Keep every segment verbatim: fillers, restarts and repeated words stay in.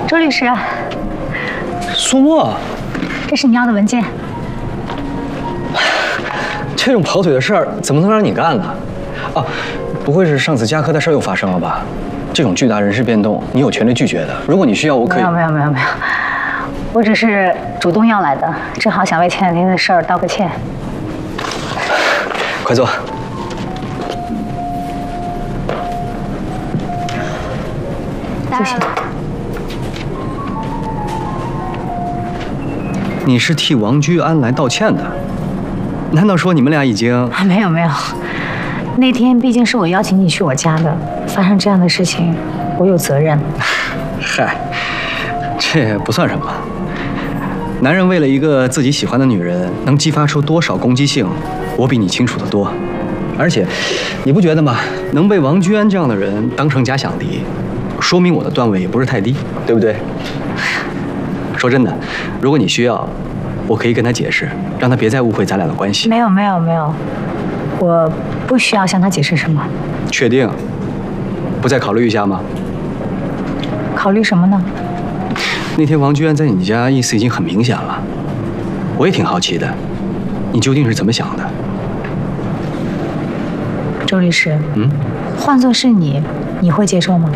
周律师， 苏沫， 这是你要的文件。 这种跑腿的事儿怎么能让你干呢？啊，不会是上次加科的事儿又发生了吧？这种巨大人事变动，你有权利拒绝的。如果你需要，我可以。 没有没有没有没有，我只是主动要来的，正好想为前两天的事儿道个歉。 快坐。 谢谢。 你是替王居安来道歉的？难道说你们俩已经…… 啊，没有没有，那天毕竟是我邀请你去我家的，发生这样的事情，我有责任。 嗨，这也不算什么。男人为了一个自己喜欢的女人，能激发出多少攻击性，我比你清楚得多。而且，你不觉得吗？能被王居安这样的人当成假想敌，说明我的段位也不是太低，对不对？说真的，如果你需要，我可以跟他解释，让他别再误会咱俩的关系。 没有没有没有，我不需要向他解释什么。 确定？不再考虑一下吗？ 考虑什么呢？ 那天王居安在你家意思已经很明显了，我也挺好奇的，你究竟是怎么想的？ 周律师， 嗯， 换作是你，你会接受吗？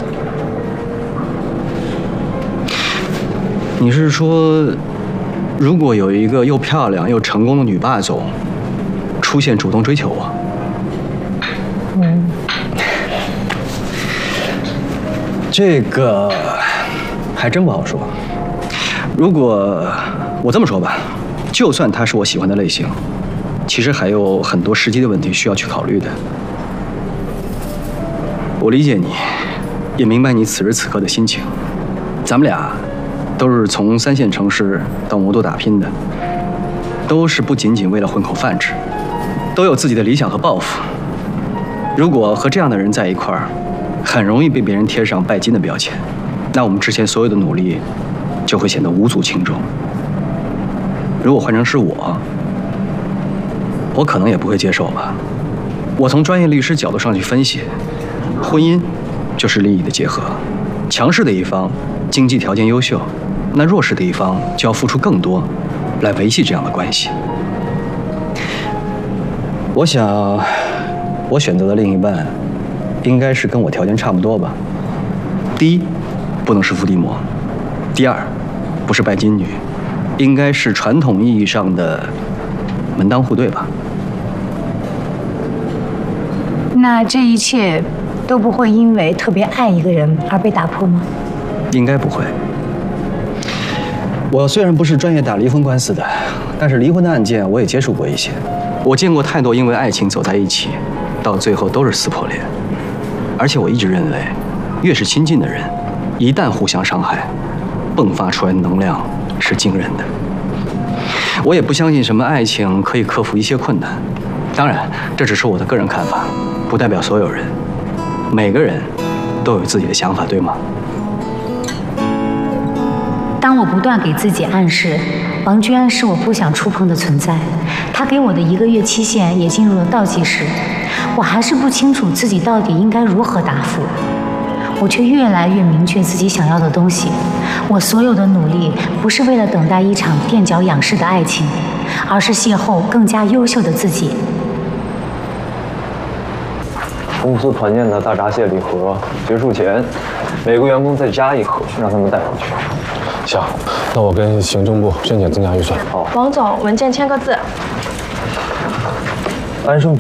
你是说，如果有一个又漂亮又成功的女霸总出现主动追求我？ 嗯， 这个还真不好说。如果我这么说吧，就算她是我喜欢的类型，其实还有很多实际的问题需要去考虑的。我理解你，也明白你此时此刻的心情。咱们俩都是从三线城市到魔都打拼的，都是不仅仅为了混口饭吃，都有自己的理想和抱负。如果和这样的人在一块儿，很容易被别人贴上拜金的标签，那我们之前所有的努力就会显得无足轻重。如果换成是我，我可能也不会接受吧。我从专业律师角度上去分析，婚姻就是利益的结合，强势的一方经济条件优秀，那弱势的一方就要付出更多来维系这样的关系。我想我选择的另一半应该是跟我条件差不多吧。第一，不能是伏地魔；第二，不是拜金女，应该是传统意义上的门当户对吧。 那这一切都不会因为特别爱一个人而被打破吗？ 应该不会。我虽然不是专业打离婚官司的，但是离婚的案件我也接触过一些。我见过太多因为爱情走在一起，到最后都是撕破脸。而且我一直认为，越是亲近的人，一旦互相伤害，迸发出来的能量是惊人的。我也不相信什么爱情可以克服一切困难。当然，这只是我的个人看法，不代表所有人。每个人都有自己的想法，对吗？ 当我不断给自己暗示，王居安是我不想触碰的存在，他给我的一个月期限也进入了倒计时，我还是不清楚自己到底应该如何答复。我却越来越明确自己想要的东西。我所有的努力，不是为了等待一场垫脚仰视的爱情，而是邂逅更加优秀的自己。 公司团建的大闸蟹礼盒结束前，每个员工再加一盒，让他们带回去。 行，那我跟行政部申请增加预算。 好， 王总，文件签个字。 安生。